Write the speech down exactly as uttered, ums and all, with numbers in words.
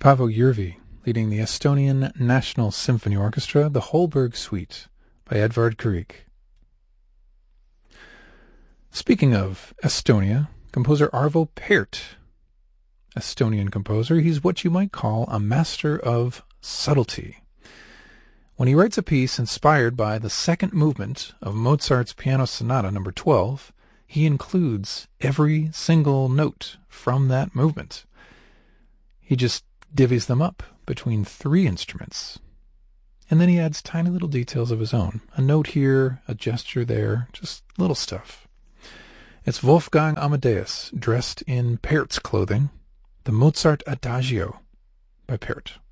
Paavo Järvi, leading the Estonian National Symphony Orchestra, the Holberg Suite by Edvard Grieg. Speaking of Estonia, composer Arvo Pärt, Estonian composer, he's what you might call a master of subtlety. When he writes a piece inspired by the second movement of Mozart's Piano Sonata number twelve, he includes every single note from that movement. He just divvies them up between three instruments. And then he adds tiny little details of his own. A note here, a gesture there, just little stuff. It's Wolfgang Amadeus, dressed in Pärt's clothing, the Mozart Adagio by Pärt.